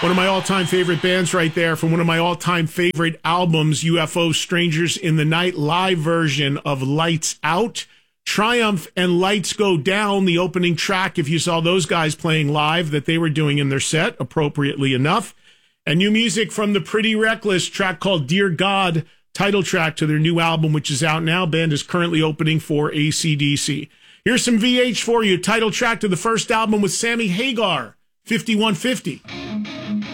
One of my all-time favorite bands right there from one of my all-time favorite albums, UFO Strangers in the Night, live version of Lights Out. Triumph and Lights Go Down, the opening track, if you saw those guys playing live, that they were doing in their set, appropriately enough. And new music from the Pretty Reckless, track called Dear God, title track to their new album, which is out now. Band is currently opening for AC/DC. Here's some VH for you, title track to the first album with Sammy Hagar, 5150.